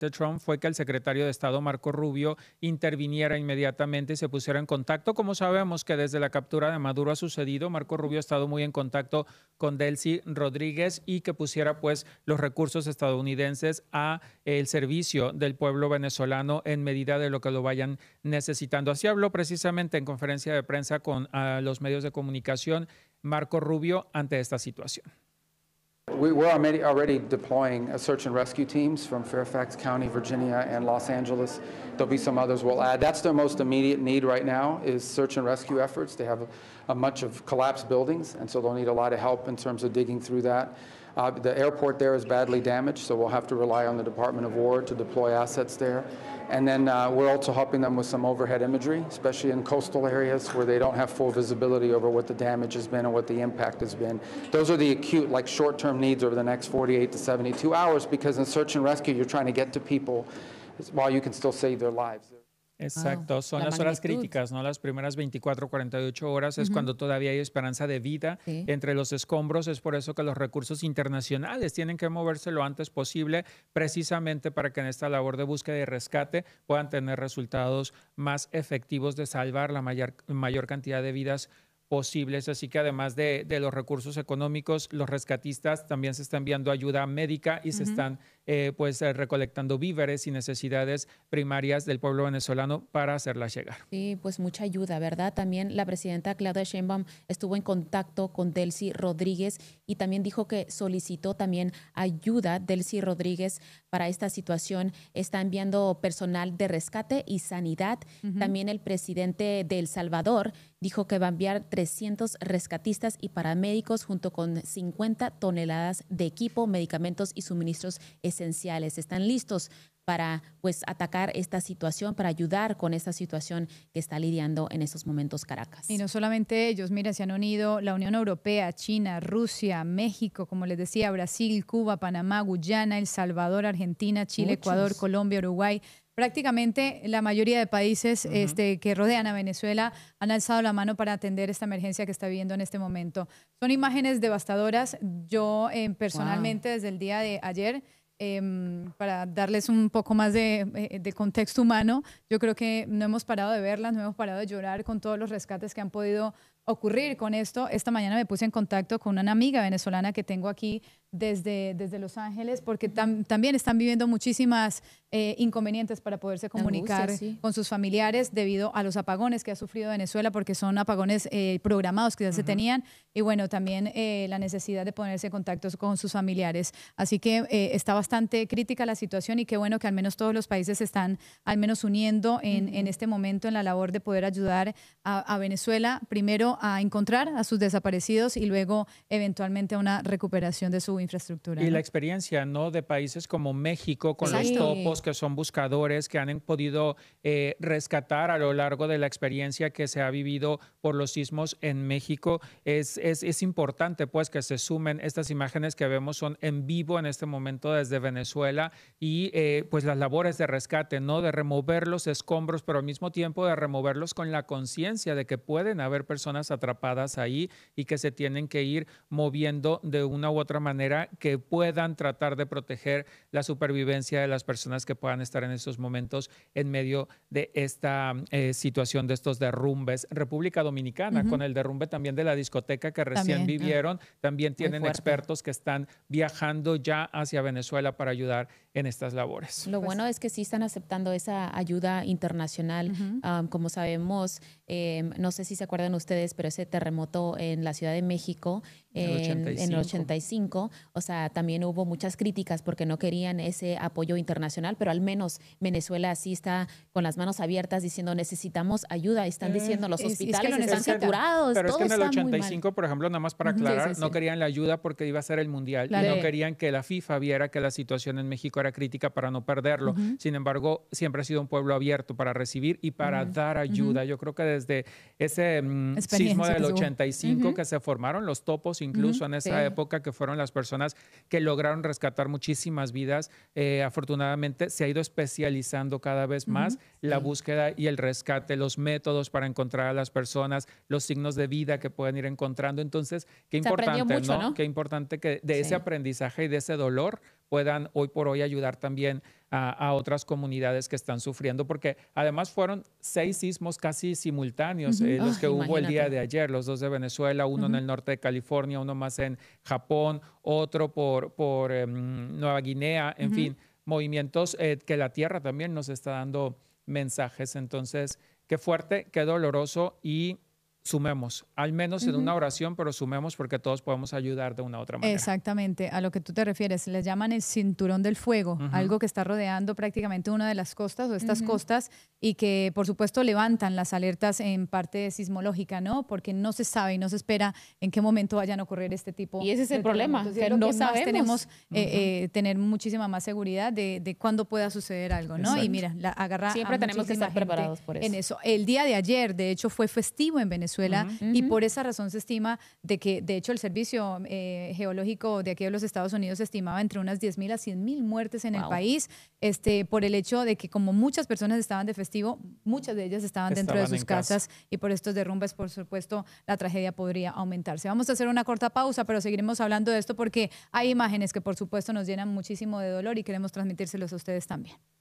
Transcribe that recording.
Trump fue que el secretario de Estado Marco Rubio interviniera inmediatamente y se pusiera en contacto. Como sabemos que desde la captura de Maduro ha sucedido, Marco Rubio ha estado muy en contacto con Delcy Rodríguez y que pusiera pues los recursos estadounidenses a el servicio del pueblo venezolano en medida de lo que lo vayan necesitando. Así habló precisamente en conferencia de prensa con los medios de comunicación Marco Rubio ante esta situación. We're already deploying search and rescue teams from Fairfax County, Virginia, and Los Angeles. There'll be some others we'll add. That's their most immediate need right now is search and rescue efforts. They have a bunch of collapsed buildings, and so they'll need a lot of help in terms of digging through that. The airport there is badly damaged, so we'll have to rely on the Department of War to deploy assets there. And then we're also helping them with some overhead imagery, especially in coastal areas where they don't have full visibility over what the damage has been and what the impact has been. Those are the acute, like short-term needs over the next 48 to 72 hours, because in search and rescue, you're trying to get to people while you can still save their lives. Exacto, son las horas críticas, ¿no? Las primeras 24, 48 horas es cuando todavía hay esperanza de vida entre los escombros. Es por eso que los recursos internacionales tienen que moverse lo antes posible, precisamente para que en esta labor de búsqueda y rescate puedan tener resultados más efectivos de salvar la mayor cantidad de vidas posibles. Así que además de los recursos económicos, los rescatistas también se están enviando ayuda médica y se están recolectando víveres y necesidades primarias del pueblo venezolano para hacerlas llegar. Sí, pues mucha ayuda, ¿verdad? También la presidenta Claudia Sheinbaum estuvo en contacto con Delcy Rodríguez y también dijo que solicitó también ayuda. Delcy Rodríguez para esta situación está enviando personal de rescate y sanidad. También el presidente de El Salvador dijo que va a enviar 300 rescatistas y paramédicos junto con 50 toneladas de equipo, medicamentos y suministros esenciales. Están listos para atacar esta situación, para ayudar con esta situación que está lidiando en estos momentos Caracas. Y no solamente ellos, mira, se han unido la Unión Europea, China, Rusia, México, como les decía, Brasil, Cuba, Panamá, Guyana, El Salvador, Argentina, Chile, Ecuador, Colombia, Uruguay. Prácticamente la mayoría de países que rodean a Venezuela han alzado la mano para atender esta emergencia que está viviendo en este momento. Son imágenes devastadoras. Yo personalmente desde el día de ayer, para darles un poco más de contexto humano, yo creo que no hemos parado de verlas, no hemos parado de llorar con todos los rescates que han podido ocurrir con esto. Esta mañana me puse en contacto con una amiga venezolana que tengo aquí desde Los Ángeles, porque también están viviendo muchísimas inconvenientes para poderse comunicar con sus familiares debido a los apagones que ha sufrido Venezuela, porque son apagones programados que ya se tenían, y bueno, también la necesidad de ponerse en contacto con sus familiares. Así que está bastante crítica la situación y qué bueno que al menos todos los países se están al menos uniendo en este momento en la labor de poder ayudar a Venezuela, primero a encontrar a sus desaparecidos y luego eventualmente a una recuperación de su infraestructura. Y la experiencia, ¿no?, de países como México con los topos, que son buscadores, que han podido rescatar a lo largo de la experiencia que se ha vivido por los sismos en México. Es importante pues que se sumen. Estas imágenes que vemos son en vivo en este momento desde Venezuela y pues las labores de rescate, ¿no?, de remover los escombros, pero al mismo tiempo de removerlos con la conciencia de que pueden haber personas atrapadas ahí y que se tienen que ir moviendo de una u otra manera, que puedan tratar de proteger la supervivencia de las personas que puedan estar en estos momentos en medio de esta situación de estos derrumbes. República Dominicana, con el derrumbe también de la discoteca que recién vivieron, también tienen expertos que están viajando ya hacia Venezuela para ayudar en estas labores. Lo bueno es que sí están aceptando esa ayuda internacional. Como sabemos, no sé si se acuerdan ustedes, pero ese terremoto en la Ciudad de México en el 85, o sea, también hubo muchas críticas porque no querían ese apoyo internacional, pero al menos Venezuela sí está con las manos abiertas diciendo necesitamos ayuda. Están diciendo los hospitales están saturados. Pero es que en el 85, por ejemplo, nada más para aclarar, no querían la ayuda porque iba a ser el Mundial y no querían que la FIFA viera que la situación en México era crítica para no perderlo. Sin embargo, siempre ha sido un pueblo abierto para recibir y para dar ayuda. Yo creo que desde ese sismo del 85 que se formaron los topos, incluso en esa época, que fueron las personas que lograron rescatar muchísimas vidas. Afortunadamente se ha ido especializando cada vez más la búsqueda y el rescate, los métodos para encontrar a las personas, los signos de vida que pueden ir encontrando. Entonces, qué importante, ¿no? Qué importante que de ese aprendizaje y de ese dolor puedan hoy por hoy ayudar también a otras comunidades que están sufriendo, porque además fueron 6 sismos casi simultáneos, los que hubo el día de ayer, los 2 de Venezuela, uno en el norte de California, uno más en Japón, otro por Nueva Guinea, en fin, movimientos que la Tierra también nos está dando mensajes. Entonces, qué fuerte, qué doloroso, y sumemos, al menos en una oración, pero sumemos porque todos podemos ayudar de una u otra manera. Exactamente, a lo que tú te refieres, les llaman el cinturón del fuego, algo que está rodeando prácticamente una de las costas o estas costas, y que por supuesto levantan las alertas en parte sismológica, ¿no? Porque no se sabe y no se espera en qué momento vayan a ocurrir este tipo. Y ese es el problema, que no sabemos. Tenemos tener muchísima más seguridad de cuándo pueda suceder algo, ¿no? Exacto. Y mira, agarra Siempre a tenemos que muchísima estar gente preparados por eso. en eso. El día de ayer, de hecho, fue festivo en Venezuela, y por esa razón se estima de que, de hecho, el Servicio Geológico de aquí de los Estados Unidos estimaba entre unas 10,000 a 100,000 muertes en el país, por el hecho de que como muchas personas estaban de festivo, muchas de ellas estaban dentro de sus casas, y por estos derrumbes, por supuesto, la tragedia podría aumentarse. Vamos a hacer una corta pausa, pero seguiremos hablando de esto porque hay imágenes que, por supuesto, nos llenan muchísimo de dolor y queremos transmitírselos a ustedes también.